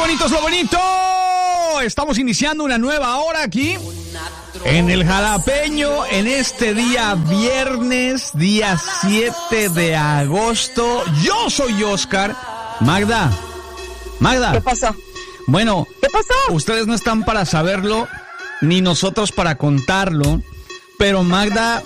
bonito es lo bonito! Estamos iniciando una nueva hora aquí en el Jalapeño en este día viernes, día 7 de agosto. Yo soy Oscar. Magda. ¿Qué pasó? Bueno, ¿Qué pasó? Ustedes no están para saberlo, ni nosotros para contarlo, pero Magda,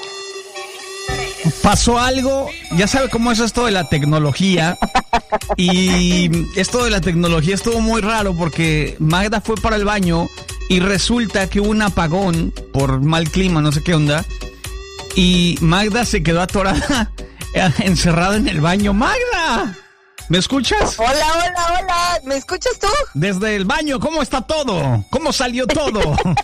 pasó algo. Ya sabe cómo es esto de la tecnología. Y esto de la tecnología estuvo muy raro porque Magda fue para el baño y resulta que hubo un apagón por mal clima, no sé qué onda. Y Magda se quedó atorada, encerrada en el baño. ¡Magda! ¿Me escuchas? Hola. ¿Me escuchas tú? Desde el baño, ¿cómo está todo? ¿Cómo salió todo?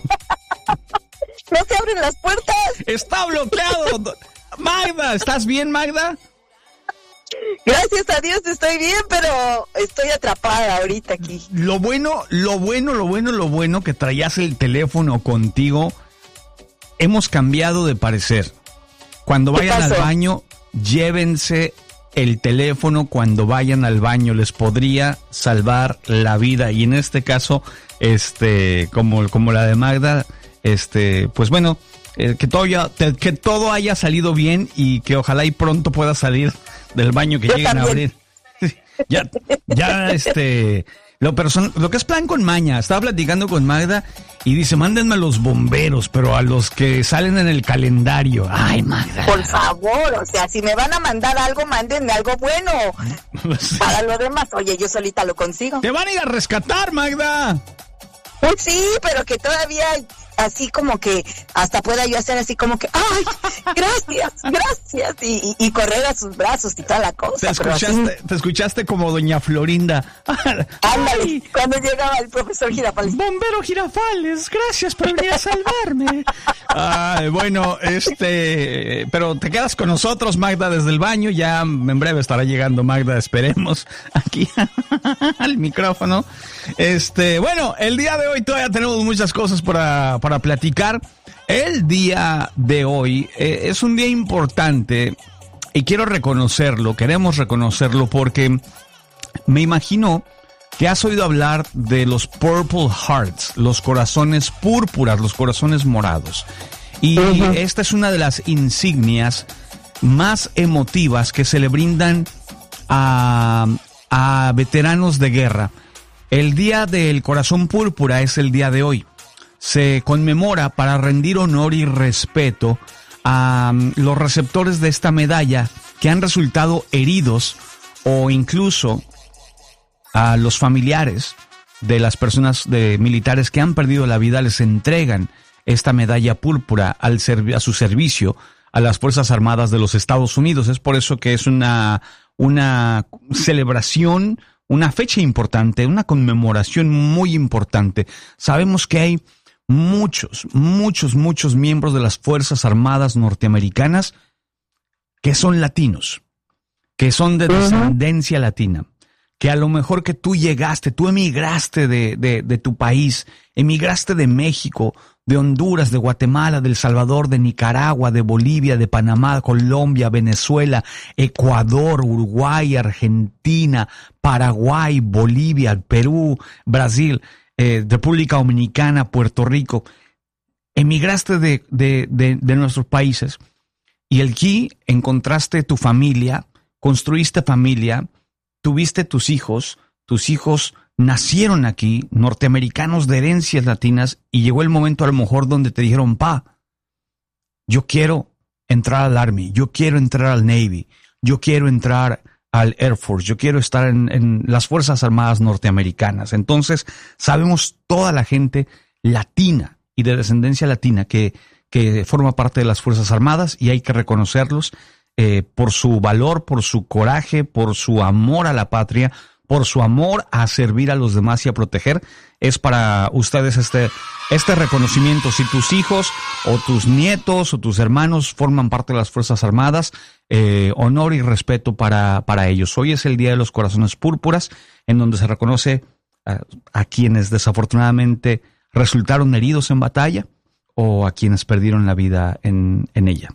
No se abren las puertas. Está bloqueado. Magda, ¿estás bien, Magda? Gracias a Dios estoy bien, pero estoy atrapada ahorita aquí. Lo bueno que traías el teléfono contigo. Hemos cambiado de parecer. Cuando vayan al baño, llévense el teléfono cuando vayan al baño. Les podría salvar la vida. Y en este caso, como la de Magda, pues bueno, que todo haya salido bien y que ojalá y pronto pueda salir del baño, que lleguen a abrir. Lo que es plan con maña. Estaba platicando con Magda y dice, mándenme a los bomberos, pero a los que salen en el calendario. Ay, Magda. Por favor, o sea, si me van a mandar algo, mándenme algo bueno. Para lo demás, oye, yo solita lo consigo. Te van a ir a rescatar, Magda. Pues sí, pero que todavía así como que hasta pueda yo hacer así como que ¡ay! Gracias y correr a sus brazos y toda la cosa. Te escuchaste como doña Florinda. Ándale, cuando llegaba el profesor Girafales. Bombero Girafales, gracias por venir a salvarme. Ay, bueno, pero te quedas con nosotros, Magda, desde el baño. Ya en breve estará llegando Magda, esperemos, aquí al micrófono. Bueno, el día de hoy todavía tenemos muchas cosas para platicar. El día de hoy es un día importante y queremos reconocerlo porque me imagino que has oído hablar de los Purple Hearts, los corazones púrpuras, los corazones morados. Y esta es una de las insignias más emotivas que se le brindan a veteranos de guerra. El Día del Corazón Púrpura es el día de hoy. Se conmemora para rendir honor y respeto a los receptores de esta medalla que han resultado heridos, o incluso a los familiares de las personas militares que han perdido la vida. Les entregan esta medalla púrpura a su servicio a las Fuerzas Armadas de los Estados Unidos. Es por eso que es una celebración, una fecha importante, una conmemoración muy importante. Sabemos que hay muchos miembros de las Fuerzas Armadas norteamericanas que son latinos, que son de descendencia latina, que a lo mejor que tú emigraste de tu país, emigraste de México, de Honduras, de Guatemala, de El Salvador, de Nicaragua, de Bolivia, de Panamá, Colombia, Venezuela, Ecuador, Uruguay, Argentina, Paraguay, Bolivia, Perú, Brasil, República Dominicana, Puerto Rico. Emigraste de nuestros países y aquí encontraste tu familia, construiste familia, tuviste tus hijos nacieron aquí, norteamericanos de herencias latinas, y llegó el momento a lo mejor donde te dijeron, yo quiero entrar al Army, yo quiero entrar al Navy, yo quiero entrar al Air Force, yo quiero estar en las Fuerzas Armadas norteamericanas. Entonces, sabemos toda la gente latina y de descendencia latina que forma parte de las Fuerzas Armadas, y hay que reconocerlos por su valor, por su coraje, por su amor a la patria, por su amor a servir a los demás y a proteger. Es para ustedes este reconocimiento. Si tus hijos o tus nietos o tus hermanos forman parte de las Fuerzas Armadas, honor y respeto para ellos. Hoy es el Día de los Corazones Púrpuras, en donde se reconoce a quienes desafortunadamente resultaron heridos en batalla o a quienes perdieron la vida en ella.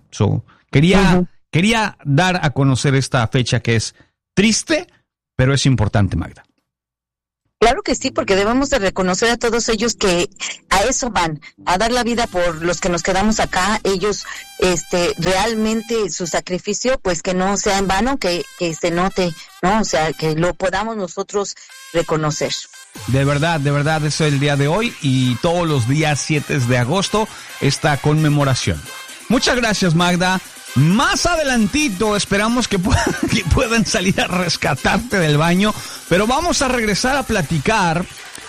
Quería dar a conocer esta fecha que es triste, pero es importante, Magda. Claro que sí, porque debemos de reconocer a todos ellos que a eso van, a dar la vida por los que nos quedamos acá. Ellos, realmente su sacrificio, pues que no sea en vano, que se note, ¿no? O sea, que lo podamos nosotros reconocer. De verdad, eso es el día de hoy y todos los días 7 de agosto esta conmemoración. Muchas gracias, Magda. Más adelantito esperamos que puedan salir a rescatarte del baño, pero vamos a regresar a platicar.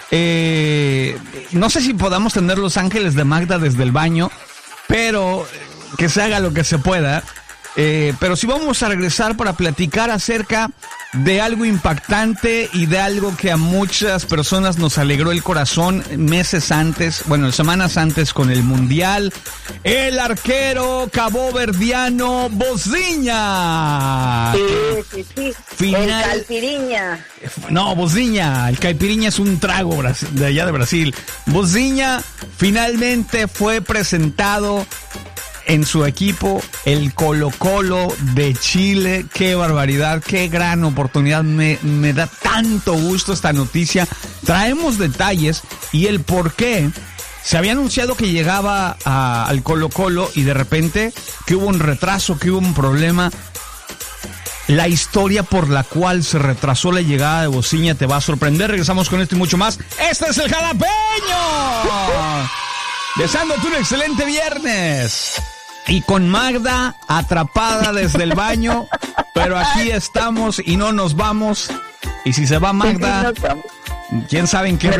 No sé si podamos tener los ángeles de Magda desde el baño, pero que se haga lo que se pueda. Pero sí vamos a regresar para platicar acerca de algo impactante y de algo que a muchas personas nos alegró el corazón semanas antes con el Mundial. El arquero caboverdiano Boziña. Sí. El Caipiriña. No, Boziña. El Caipiriña es un trago de allá de Brasil. Boziña finalmente fue presentado en su equipo, el Colo-Colo de Chile. Qué barbaridad, qué gran oportunidad. Me da tanto gusto esta noticia. Traemos detalles y el por qué. Se había anunciado que llegaba al Colo-Colo y de repente que hubo un retraso, que hubo un problema. La historia por la cual se retrasó la llegada de Boziña te va a sorprender. Regresamos con esto y mucho más. ¡Este es el Jalapeño! Deseándote un excelente viernes. Y con Magda atrapada desde el baño, pero aquí estamos y no nos vamos. Y si se va Magda, quién sabe en qué